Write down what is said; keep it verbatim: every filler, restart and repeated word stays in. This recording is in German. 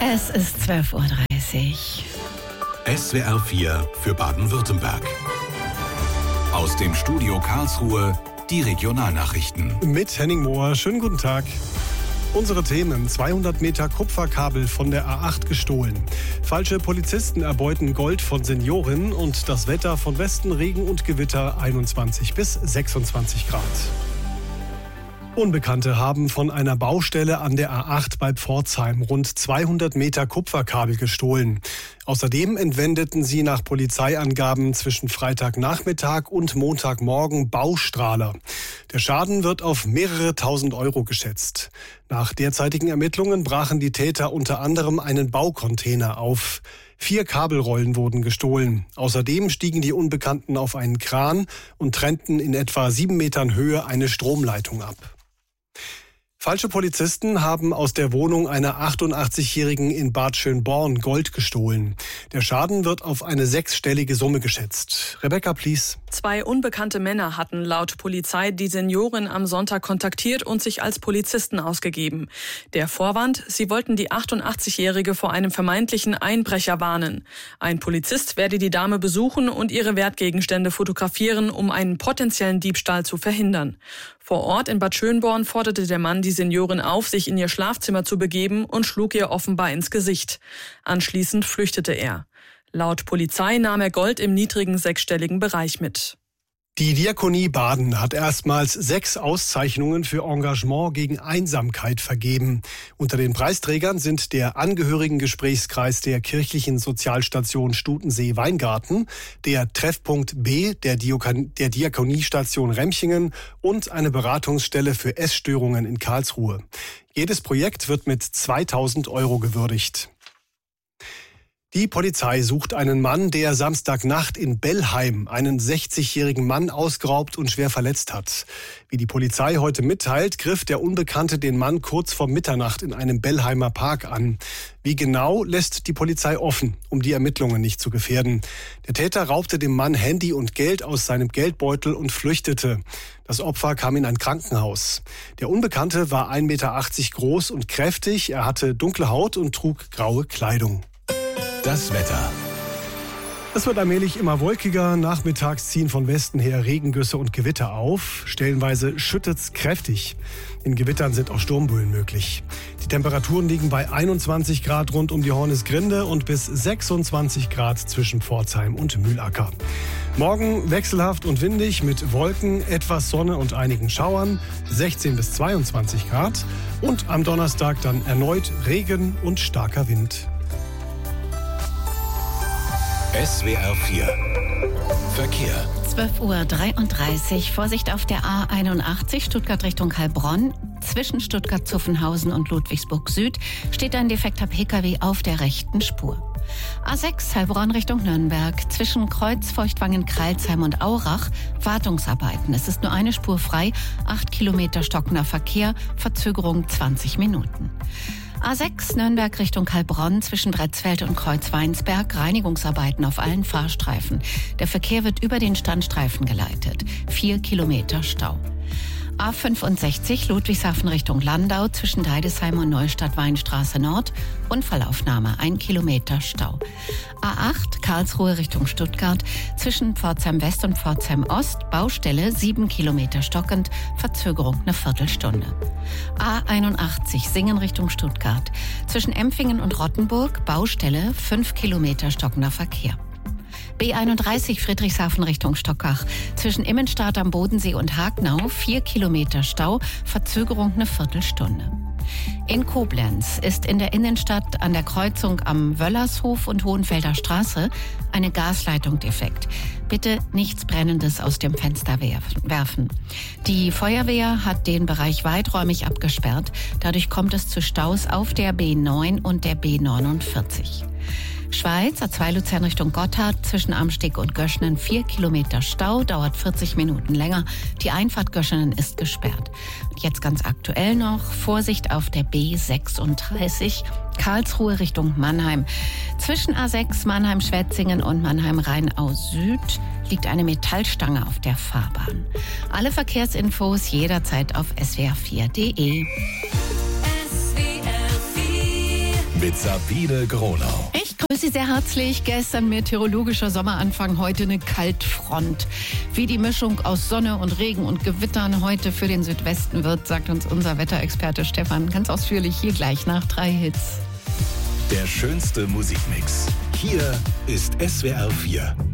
Es ist zwölf Uhr dreißig. S W R vier für Baden-Württemberg. Aus dem Studio Karlsruhe die Regionalnachrichten. Mit Henning Mohr, schönen guten Tag. Unsere Themen: zweihundert Meter Kupferkabel von der A acht gestohlen. Falsche Polizisten erbeuten Gold von Senioren und das Wetter: von Westen Regen und Gewitter, einundzwanzig bis sechsundzwanzig Grad. Unbekannte haben von einer Baustelle an der A acht bei Pforzheim rund zweihundert Meter Kupferkabel gestohlen. Außerdem entwendeten sie nach Polizeiangaben zwischen Freitagnachmittag und Montagmorgen Baustrahler. Der Schaden wird auf mehrere tausend Euro geschätzt. Nach derzeitigen Ermittlungen brachen die Täter unter anderem einen Baucontainer auf. Vier Kabelrollen wurden gestohlen. Außerdem stiegen die Unbekannten auf einen Kran und trennten in etwa sieben Metern Höhe eine Stromleitung ab. Falsche Polizisten haben aus der Wohnung einer achtundachtzigjährigen in Bad Schönborn Gold gestohlen. Der Schaden wird auf eine sechsstellige Summe geschätzt. Rebecca Plies. Zwei unbekannte Männer hatten laut Polizei die Seniorin am Sonntag kontaktiert und sich als Polizisten ausgegeben. Der Vorwand: sie wollten die achtundachtzigjährige vor einem vermeintlichen Einbrecher warnen. Ein Polizist werde die Dame besuchen und ihre Wertgegenstände fotografieren, um einen potenziellen Diebstahl zu verhindern. Vor Ort in Bad Schönborn forderte der Mann die Seniorin auf, sich in ihr Schlafzimmer zu begeben, und schlug ihr offenbar ins Gesicht. Anschließend flüchtete er. Laut Polizei nahm er Gold im niedrigen sechsstelligen Bereich mit. Die Diakonie Baden hat erstmals sechs Auszeichnungen für Engagement gegen Einsamkeit vergeben. Unter den Preisträgern sind der Angehörigengesprächskreis der kirchlichen Sozialstation Stutensee-Weingarten, der Treffpunkt B der, Diakon- der Diakoniestation Remchingen und eine Beratungsstelle für Essstörungen in Karlsruhe. Jedes Projekt wird mit zweitausend Euro gewürdigt. Die Polizei sucht einen Mann, der Samstagnacht in Bellheim einen sechzigjährigen Mann ausgeraubt und schwer verletzt hat. Wie die Polizei heute mitteilt, griff der Unbekannte den Mann kurz vor Mitternacht in einem Bellheimer Park an. Wie genau, lässt die Polizei offen, um die Ermittlungen nicht zu gefährden. Der Täter raubte dem Mann Handy und Geld aus seinem Geldbeutel und flüchtete. Das Opfer kam in ein Krankenhaus. Der Unbekannte war ein Meter achtzig groß und kräftig, er hatte dunkle Haut und trug graue Kleidung. Das Wetter. Es wird allmählich immer wolkiger. Nachmittags ziehen von Westen her Regengüsse und Gewitter auf. Stellenweise schüttet's kräftig. In Gewittern sind auch Sturmböen möglich. Die Temperaturen liegen bei einundzwanzig Grad rund um die Hornisgrinde und bis sechsundzwanzig Grad zwischen Pforzheim und Mühlacker. Morgen wechselhaft und windig mit Wolken, etwas Sonne und einigen Schauern, sechzehn bis zweiundzwanzig Grad. Und am Donnerstag dann erneut Regen und starker Wind. S W R vier Verkehr. zwölf Uhr dreiunddreißig. Vorsicht auf der A einundachtzig Stuttgart Richtung Heilbronn. Zwischen Stuttgart-Zuffenhausen und Ludwigsburg Süd steht ein defekter Pkw auf der rechten Spur. A sechs Heilbronn Richtung Nürnberg. Zwischen Kreuz, Feuchtwangen, Kreilsheim und Aurach Wartungsarbeiten. Es ist nur eine Spur frei. acht Kilometer stockender Verkehr. Verzögerung zwanzig Minuten. A sechs Nürnberg Richtung Heilbronn zwischen Bretzfeld und Kreuzweinsberg. Reinigungsarbeiten auf allen Fahrstreifen. Der Verkehr wird über den Standstreifen geleitet. Vier Kilometer Stau. A fünfundsechzig Ludwigshafen Richtung Landau zwischen Deidesheim und Neustadt-Weinstraße Nord. Unfallaufnahme, ein Kilometer Stau. A acht Karlsruhe Richtung Stuttgart zwischen Pforzheim West und Pforzheim Ost. Baustelle, sieben Kilometer stockend, Verzögerung eine Viertelstunde. A einundachtzig Singen Richtung Stuttgart zwischen Empfingen und Rottenburg. Baustelle, fünf Kilometer stockender Verkehr. B einunddreißig Friedrichshafen Richtung Stockach. Zwischen Immenstadt am Bodensee und Hagnau vier Kilometer Stau, Verzögerung eine Viertelstunde. In Koblenz ist in der Innenstadt an der Kreuzung am Wöllershof und Hohenfelder Straße eine Gasleitung defekt. Bitte nichts Brennendes aus dem Fenster werfen. Die Feuerwehr hat den Bereich weiträumig abgesperrt. Dadurch kommt es zu Staus auf der B neun und der B neunundvierzig. Schweiz, A zwei Luzern Richtung Gotthard, zwischen Amsteg und Göschenen vier Kilometer Stau, dauert vierzig Minuten länger. Die Einfahrt Göschenen ist gesperrt. Und jetzt ganz aktuell noch, Vorsicht auf der B sechsunddreißig, Karlsruhe Richtung Mannheim. Zwischen A sechs Mannheim-Schwetzingen und Mannheim-Rheinau Süd liegt eine Metallstange auf der Fahrbahn. Alle Verkehrsinfos jederzeit auf S W R vier Punkt D E. mit Sabine Gronau. Ich grüße Sie sehr herzlich. Gestern meteorologischer Sommeranfang, heute eine Kaltfront. Wie die Mischung aus Sonne und Regen und Gewittern heute für den Südwesten wird, sagt uns unser Wetterexperte Stefan ganz ausführlich hier gleich nach drei Hits. Der schönste Musikmix. Hier ist S W R vier.